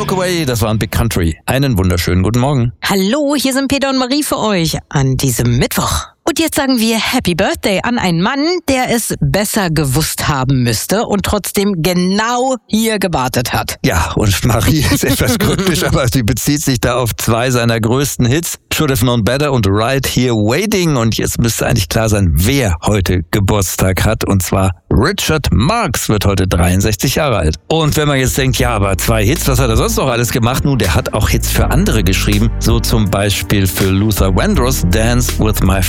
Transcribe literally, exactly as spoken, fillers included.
Look Away, das war ein Big Country. Einen wunderschönen guten Morgen. Hallo, hier sind Peter und Marie für euch an diesem Mittwoch. Und jetzt sagen wir Happy Birthday an einen Mann, der es besser gewusst haben müsste und trotzdem genau hier gewartet hat. Ja, und Marie ist etwas kryptisch, aber sie bezieht sich da auf zwei seiner größten Hits, Should Have Known Better und Right Here Waiting. Und jetzt müsste eigentlich klar sein, wer heute Geburtstag hat. Und zwar Richard Marx wird heute dreiundsechzig Jahre alt. Und wenn man jetzt denkt, ja, aber zwei Hits, was hat er sonst noch alles gemacht? Nun, der hat auch Hits für andere geschrieben, so zum Beispiel für Luther Vandross, Dance with My